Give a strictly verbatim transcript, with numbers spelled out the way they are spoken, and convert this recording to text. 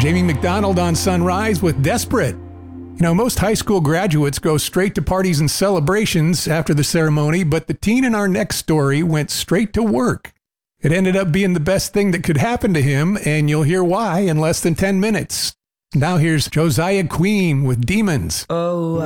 Jamie McDonald on Sunrise with Desperate. You know, most high school graduates go straight to parties and celebrations after the ceremony, but the teen in our next story went straight to work. It ended up being the best thing that could happen to him, and you'll hear why in less than ten minutes. Now here's Josiah Queen with Demons. Oh,